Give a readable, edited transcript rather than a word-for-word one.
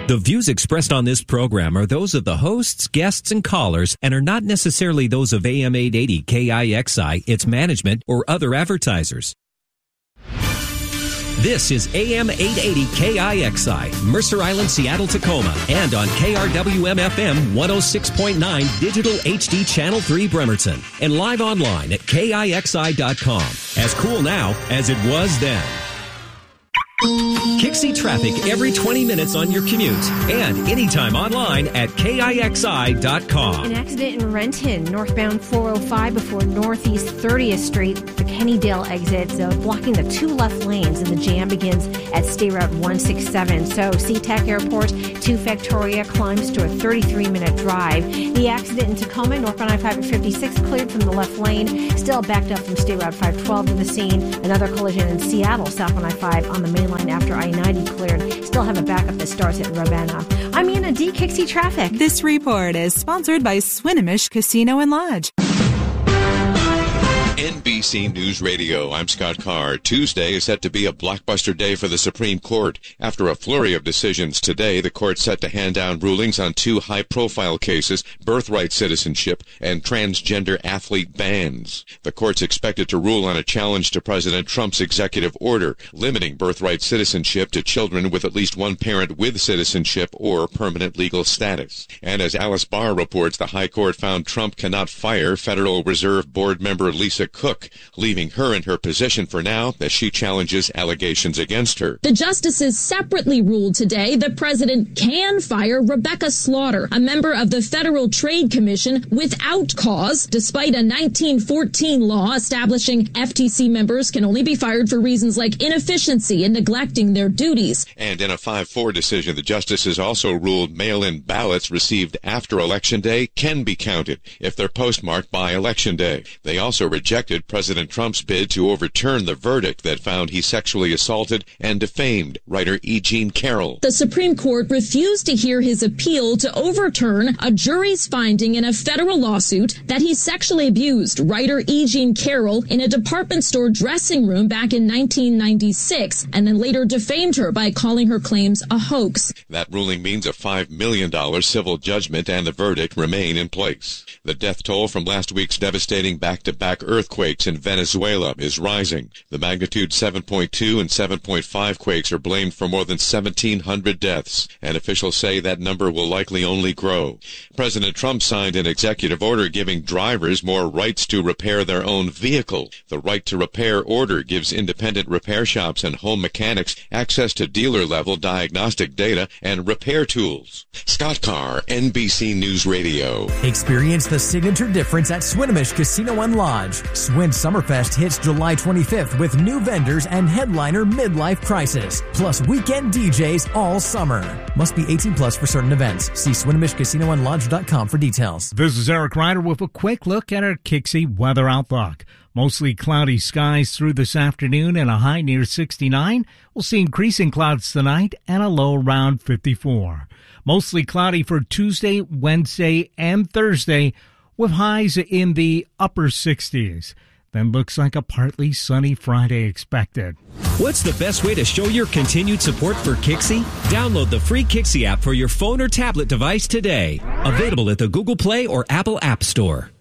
The views expressed on this program are those of the hosts, guests, and callers and are not necessarily those of AM 880 KIXI, its management, or other advertisers. This is AM 880 KIXI, Mercer Island, Seattle, Tacoma, and on KRWM-FM 106.9 Digital HD Channel 3 Bremerton, and live online at KIXI.com. As cool now as it was then. Kixie traffic every 20 minutes on your commute and anytime online at KIXI.com. An accident in Renton, northbound 405 before Northeast 30th Street, the Kennydale exit, blocking the two left lanes, and the jam begins at State Route 167. So SeaTac Airport to Victoria climbs to a 33-minute drive. The accident in Tacoma, northbound I-5 at 56, cleared from the left lane, still backed up from State Route 512 to the scene. Another collision in Seattle, south on I-5 on the main line after I-90 cleared. Still have a backup that starts at Ravenna. I'm Anna D. Kixie Traffic. This report is sponsored by Swinomish Casino and Lodge. NBC News Radio, I'm Scott Carr. Tuesday is set to be a blockbuster day for the Supreme Court. After a flurry of decisions today, the court's set to hand down rulings on two high-profile cases, birthright citizenship and transgender athlete bans. The court's expected to rule on a challenge to President Trump's executive order, limiting birthright citizenship to children with at least one parent with citizenship or permanent legal status. And as Alice Barr reports, the High Court found Trump cannot fire Federal Reserve Board member Lisa Cook, leaving her in her position for now as she challenges allegations against her. The justices separately ruled today the president can fire Rebecca Slaughter, a member of the Federal Trade Commission, without cause, despite a 1914 law establishing FTC members can only be fired for reasons like inefficiency and neglecting their duties. And in a 5-4 decision, the justices also ruled mail-in ballots received after Election Day can be counted if they're postmarked by Election Day. They also rejected President Trump's bid to overturn the verdict that found he sexually assaulted and defamed writer E. Jean Carroll. The Supreme Court refused to hear his appeal to overturn a jury's finding in a federal lawsuit that he sexually abused writer E. Jean Carroll in a department store dressing room back in 1996, and then later defamed her by calling her claims a hoax. That ruling means a $5 million civil judgment, and the verdict remain in place. The death toll from last week's devastating back-to-back earthquakes in Venezuela is rising. The magnitude 7.2 and 7.5 quakes are blamed for more than 1,700 deaths, and officials say that number will likely only grow. President Trump signed an executive order giving drivers more rights to repair their own vehicle. The right to repair order gives independent repair shops and home mechanics access to dealer-level diagnostic data and repair tools. Scott Carr, NBC News Radio. Experience the signature difference at Swinomish Casino and Lodge. Swin Summerfest hits July 25th with new vendors and headliner Midlife Crisis, plus weekend DJs all summer. Must be 18 plus for certain events. See SwinomishCasinoandLodge.com for details. This is Eric Ryder with a quick look at our Kixie weather outlook. Mostly cloudy skies through this afternoon and a high near 69. We'll see increasing clouds tonight and a low around 54. Mostly cloudy for Tuesday, Wednesday, and Thursday, with highs in the upper 60s. Then looks like a partly sunny Friday expected. What's the best way to show your continued support for Kixie? Download the free Kixie app for your phone or tablet device today. Available at the Google Play or Apple App Store.